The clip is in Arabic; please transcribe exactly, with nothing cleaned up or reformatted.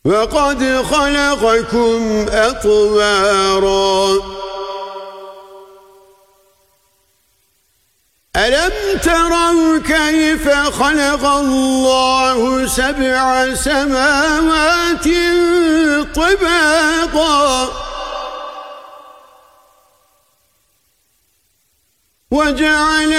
وقد خلقكم أطوارا ألم تروا كيف خلق الله سبع سماوات طباقا وجعل